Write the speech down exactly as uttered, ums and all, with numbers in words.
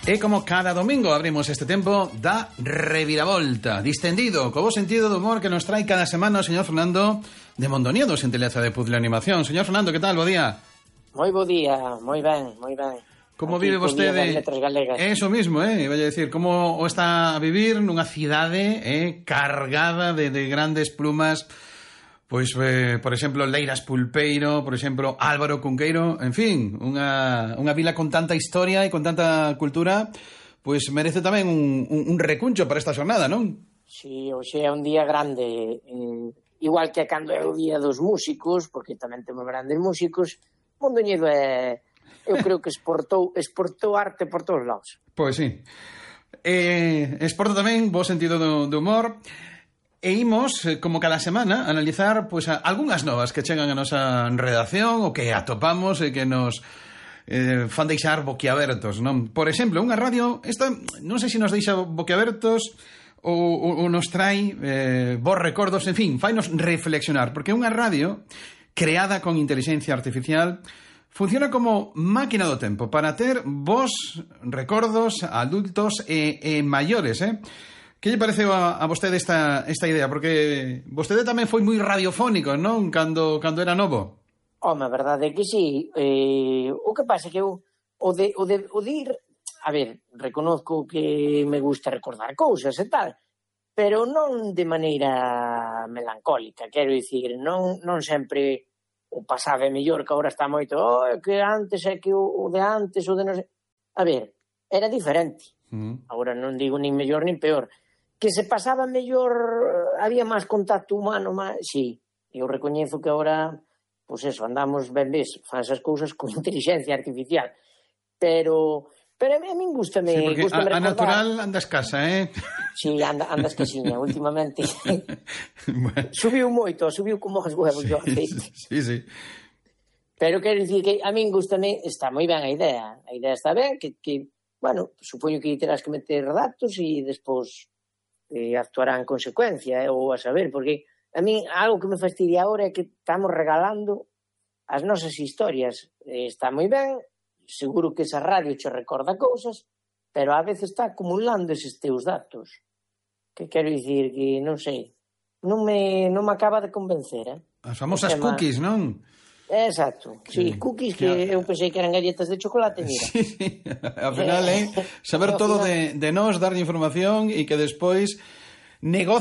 E como cada domingo abrimos este tempo da reviravolta, distendido, co bo sentido do humor que nos trae cada semana o señor Fernando de Mondoniedo, xentileza de Puzzle Animación. Señor Fernando, que tal? Bo día. Moi bo día, moi ben, moi ben. Como Aquí vive vostede? Eso mismo, eh, vai a decir, como o está a vivir nunha cidade eh, cargada de, de grandes plumas. Pois, eh, por exemplo, Leiras Pulpeiro, por exemplo, Álvaro Cunqueiro, en fin, unha, unha vila con tanta historia e con tanta cultura, pois merece tamén un, un, un recuncho para esta xornada, non? Si, hoxe é un día grande, eh, igual que cando é o día dos músicos, porque tamén temos grandes músicos, Mondoñedo é, eu creo que exportou, exportou arte por todos lados. Pois sí. Eh, exporta tamén bo sentido do, do humor. E imos, como cada semana, analizar pois, algunhas novas que chegan a nosa redacción ou que atopamos e que nos eh, fan deixar boquiabertos, non? Por exemplo, unha radio, esta non sei se nos deixa boquiabertos ou, ou, ou nos trai eh, bons recordos, en fin, fainos reflexionar, porque unha radio creada con inteligencia artificial funciona como máquina do tempo para ter bons recordos adultos e, e maiores, eh? Que lle pareceu a, a vostede esta, esta idea? Porque vostede tamén foi moi radiofónico, non? Cando, cando era novo. Home, a verdade é que sí. Eh, o que pasa é que eu, o de, o de, o de ir... A ver, reconozco que me gusta recordar cousas e tal, pero non de maneira melancólica. Quero dicir, non, non sempre o pasaba mellor, que agora está moito, oh, que antes é que o, o de antes, o de non sei... A ver, era diferente. Mm. Agora non digo nin mellor nin peor. Que se pasaba mellor, había máis contacto humano, máis... Sí, eu recoñezo que agora, pois eso, andamos, ben ves, fan esas cousas con inteligencia artificial, pero pero a min gustame... Sí, porque gustame a, a recordar... natural anda escasa, eh? Sí, anda, anda escasiña, últimamente. Bueno. Subiu moito, subiu como os huevos do aceite. Sí, sí. Pero quero dicir que a min gustame, está moi ben a idea, a idea está ben, que, que bueno, supoño que terás que meter datos e despois eh, actuará en consecuencia, eh, ou a saber, porque a mí algo que me fastidia agora é que estamos regalando as nosas historias. Eh, está moi ben, seguro que esa radio che recorda cousas, pero a veces está acumulando eses teus datos. Que quero dicir que, non sei, non me, non me acaba de convencer, eh? As famosas tema... cookies, non? Exacto, que, sí, cookies que, que eu pensei que eran galletas de chocolate, mira. Sí, sí. Al final, eh, saber todo de, de nós, darlle información e que despois negocio